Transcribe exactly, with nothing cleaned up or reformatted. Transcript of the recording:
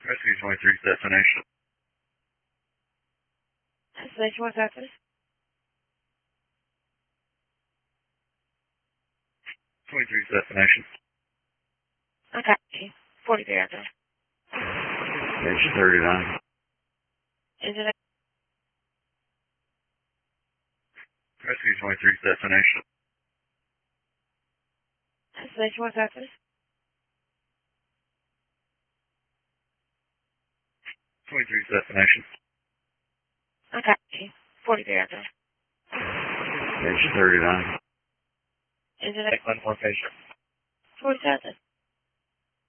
Rescue twenty-three destination. Destination, what's happening? twenty-three destination. Okay, forty-three out there. Station thirty-nine. Is it? Rescue twenty-three destination. Destination, what's happening? twenty-three destination. Okay, forty-three out there. Station thirty-nine. Is it? One more patient. forty-seven.